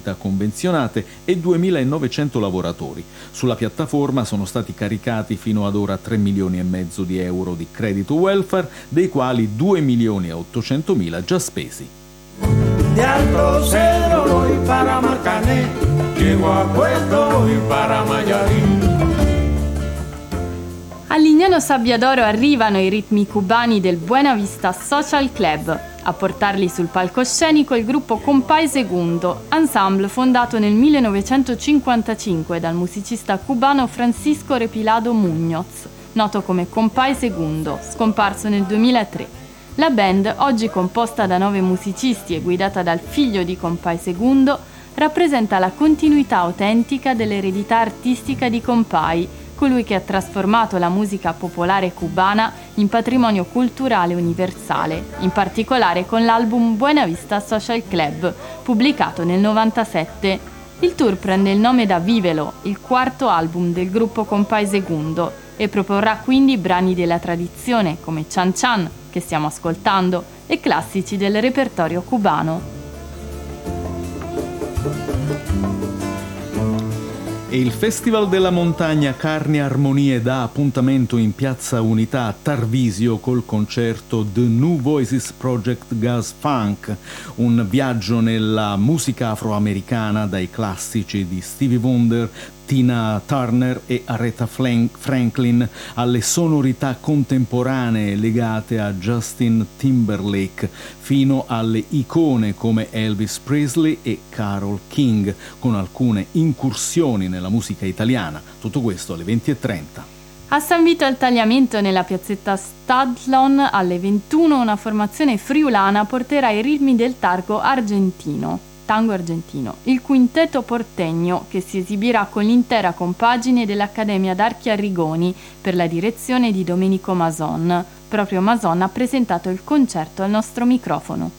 attività convenzionate e 2.900 lavoratori. Sulla piattaforma sono stati caricati fino ad ora 3 milioni e mezzo di euro di credito welfare, dei quali 2 milioni e 800.000 già spesi. De Alto Cedro y para Marcané, llego a Puerto y para Mayarín. A Lignano Sabbiadoro arrivano i ritmi cubani del Buena Vista Social Club. A portarli sul palcoscenico il gruppo Compay Segundo, ensemble fondato nel 1955 dal musicista cubano Francisco Repilado Muñoz, noto come Compay Segundo, scomparso nel 2003. La band, oggi composta da 9 musicisti e guidata dal figlio di Compay Segundo, rappresenta la continuità autentica dell'eredità artistica di Compay, colui che ha trasformato la musica popolare cubana in patrimonio culturale universale, in particolare con l'album Buena Vista Social Club, pubblicato nel 1997. Il tour prende il nome da Vívelo, il quarto album del gruppo Compay Segundo, e proporrà quindi brani della tradizione come Chan Chan, che stiamo ascoltando, e classici del repertorio cubano. E il Festival della Montagna Carni Armonie dà appuntamento in Piazza Unità a Tarvisio col concerto The New Voices Project Gas Funk, un viaggio nella musica afroamericana dai classici di Stevie Wonder, Tina Turner e Aretha Franklin alle sonorità contemporanee legate a Justin Timberlake fino alle icone come Elvis Presley e Carole King, con alcune incursioni nella musica italiana. Tutto questo alle 20:30. A San Vito al Tagliamento, nella piazzetta Stadlon, alle 21, una formazione friulana porterà i ritmi del tango argentino, il quintetto portegno, che si esibirà con l'intera compagine dell'Accademia d'Archi Arrigoni per la direzione di Domenico Mason. Proprio Mason ha presentato il concerto al nostro microfono.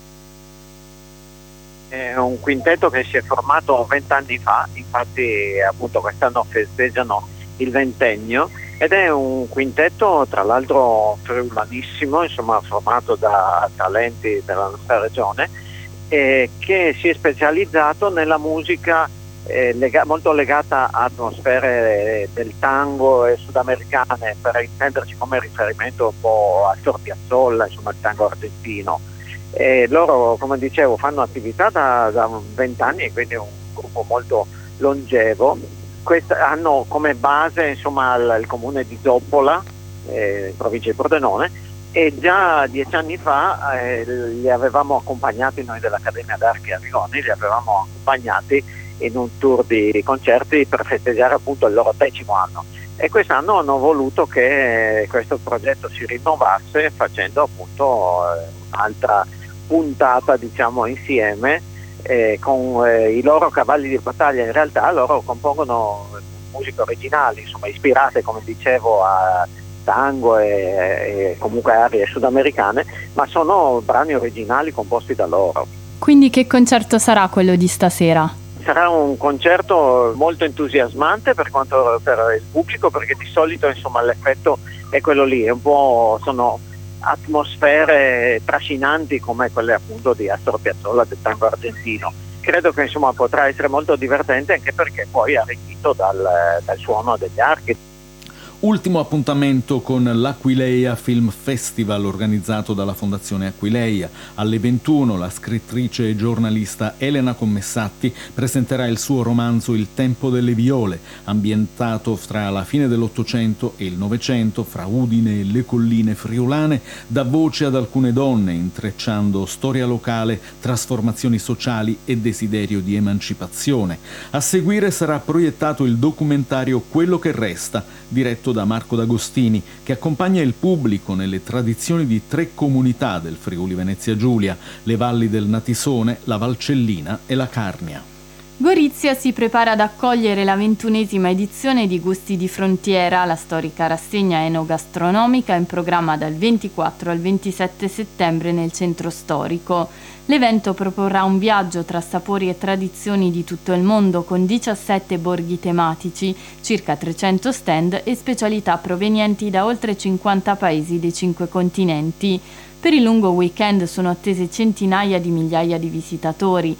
È un quintetto che si è formato 20 anni fa, infatti appunto quest'anno festeggiano il 20ennio, ed è un quintetto tra l'altro friulanissimo, insomma formato da talenti della nostra regione, che si è specializzato nella musica molto legata a atmosfere del tango e sudamericane, per intenderci come riferimento un po' a Astor Piazzolla, insomma il tango argentino. E loro, come dicevo, fanno attività da 20 anni e quindi è un gruppo molto longevo. Hanno come base insomma il comune di Zoppola, in provincia di Pordenone, e già 10 anni fa li avevamo accompagnati noi dell'Accademia d'Archi Arrigoni, li avevamo accompagnati in un tour di concerti per festeggiare appunto il loro 10° anno, e quest'anno hanno voluto che questo progetto si rinnovasse facendo appunto un'altra puntata diciamo insieme con i loro cavalli di battaglia. In realtà loro compongono musiche originali, insomma ispirate, come dicevo, a tango e comunque aree sudamericane, ma sono brani originali composti da loro. Quindi che concerto sarà quello di stasera? Sarà un concerto molto entusiasmante per il pubblico, perché di solito insomma l'effetto è quello lì, è un po', sono atmosfere trascinanti come quelle appunto di Astor Piazzolla, del tango argentino. Credo che insomma potrà essere molto divertente, anche perché poi è arricchito dal suono degli archi. Ultimo appuntamento con l'Aquileia Film Festival organizzato dalla Fondazione Aquileia. Alle 21 la scrittrice e giornalista Elena Commessatti presenterà il suo romanzo Il tempo delle viole, ambientato fra la fine dell'Ottocento e il Novecento, fra Udine e le colline friulane, dà voce ad alcune donne, intrecciando storia locale, trasformazioni sociali e desiderio di emancipazione. A seguire sarà proiettato il documentario Quello che resta, diretto da Marco D'Agostini, che accompagna il pubblico nelle tradizioni di 3 comunità del Friuli Venezia Giulia: le valli del Natisone, la Valcellina e la Carnia. Gorizia si prepara ad accogliere la 21ª edizione di Gusti di Frontiera, la storica rassegna enogastronomica in programma dal 24 al 27 settembre nel centro storico. L'evento proporrà un viaggio tra sapori e tradizioni di tutto il mondo, con 17 borghi tematici, circa 300 stand e specialità provenienti da oltre 50 paesi dei 5 continenti. Per il lungo weekend sono attese centinaia di migliaia di visitatori,